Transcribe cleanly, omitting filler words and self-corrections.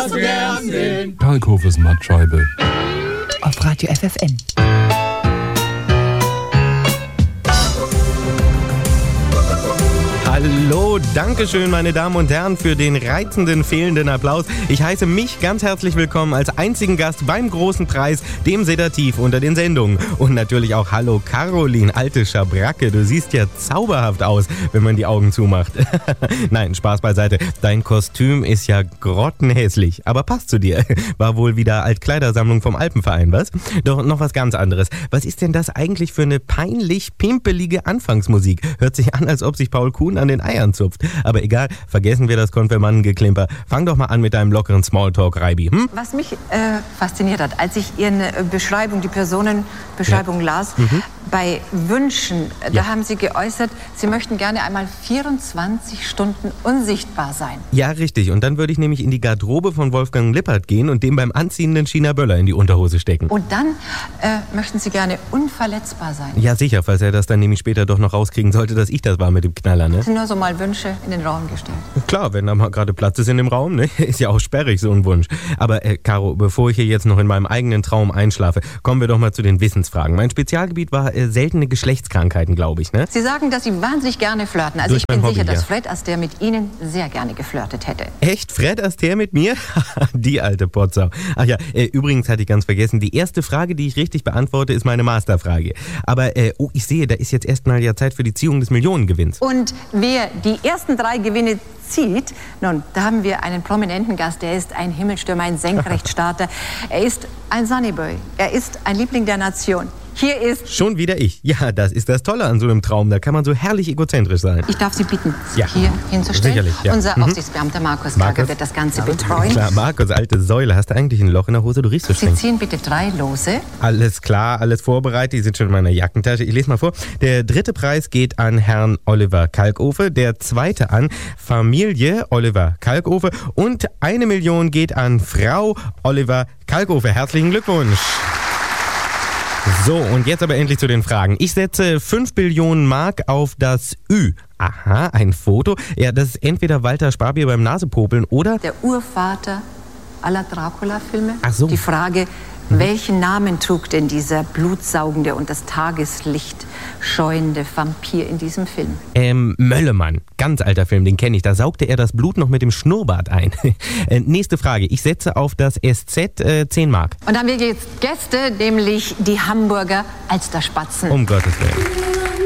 so gern sehen. Kalkhofes Mattscheibe. Auf Radio FFN. Hallo, Dankeschön, meine Damen und Herren, für den reizenden, fehlenden Applaus. Ich heiße mich ganz herzlich willkommen als einzigen Gast beim großen Preis, dem Sedativ unter den Sendungen. Und natürlich auch hallo Caroline, alte Schabracke, du siehst ja zauberhaft aus, wenn man die Augen zumacht. Nein, Spaß beiseite, dein Kostüm ist ja grottenhässlich, aber passt zu dir. War wohl wieder Altkleidersammlung vom Alpenverein, was? Doch noch was ganz anderes. Was ist denn das eigentlich für eine peinlich pimpelige Anfangsmusik? Hört sich an, als ob sich Paul Kuhn an den Eiern zupft. Aber egal, vergessen wir das Konfirmandengeklimper. Fang doch mal an mit deinem lockeren Smalltalk, Reibi. Was mich fasziniert hat, als ich Ihre Beschreibung, die Personenbeschreibung las, bei Wünschen, da haben Sie geäußert, Sie möchten gerne einmal 24 Stunden unsichtbar sein. Ja, richtig. Und dann würde ich nämlich in die Garderobe von Wolfgang Lippert gehen und dem beim anziehenden China Böller in die Unterhose stecken. Und dann möchten Sie gerne unverletzbar sein. Ja, sicher, falls er das dann nämlich später doch noch rauskriegen sollte, dass ich das war mit dem Knaller, ne? Das sind nur so mal Wünsche in den Raum gestellt. Klar, wenn da mal gerade Platz ist in dem Raum, ne? Ist ja auch sperrig, so ein Wunsch. Aber Caro, bevor ich hier jetzt noch in meinem eigenen Traum einschlafe, kommen wir doch mal zu den Wissensfragen. Mein Spezialgebiet war seltene Geschlechtskrankheiten, glaube ich, ne? Sie sagen, dass Sie wahnsinnig gerne flirten. Also Durch ich bin mein sicher, Hobby, dass ja. Fred Astaire mit Ihnen sehr gerne geflirtet hätte. Echt? Fred Astaire mit mir? Die alte Potsau. Ach ja, übrigens hatte ich ganz vergessen, die erste Frage, die ich richtig beantworte, ist meine Masterfrage. Aber, ich sehe, da ist jetzt erstmal ja Zeit für die Ziehung des Millionengewinns. Und wer die ersten 3 Gewinne zieht, nun, da haben wir einen prominenten Gast, der ist ein Himmelstürmer, ein Senkrechtstarter. Er ist ein Sunnyboy, er ist ein Liebling der Nation. Hier ist... Schon wieder ich. Ja, das ist das Tolle an so einem Traum. Da kann man so herrlich egozentrisch sein. Ich darf Sie bitten, sich Ja. hier hinzustellen. Sicherlich, ja. Unser Aufsichtsbeamter Markus Gager wird das Ganze betreuen. Klar, Markus, alte Säule. Hast du eigentlich ein Loch in der Hose? Du riechst so Sie streng. ziehen bitte 3 Lose. Alles klar, alles vorbereitet. Die sind schon in meiner Jackentasche. Ich lese mal vor. Der 3. Preis geht an Herrn Oliver Kalkofe. Der 2. an Familie Oliver Kalkofe. Und 1 Million geht an Frau Oliver Kalkofe. Herzlichen Glückwunsch. So, und jetzt aber endlich zu den Fragen. Ich setze 5 Billionen Mark auf das Ü. Aha, ein Foto. Ja, das ist entweder Walter Sparbier beim Nasepopeln oder... Der Urvater aller Dracula-Filme. Ach so. Die Frage, welchen Namen trug denn dieser blutsaugende und das Tageslicht scheuende Vampir in diesem Film? Möllemann. Ganz alter Film, den kenne ich. Da saugte er das Blut noch mit dem Schnurrbart ein. Nächste Frage. Ich setze auf das SZ 10 Mark. Und dann haben wir jetzt Gäste, nämlich die Hamburger Alsterspatzen. Um Gottes Willen.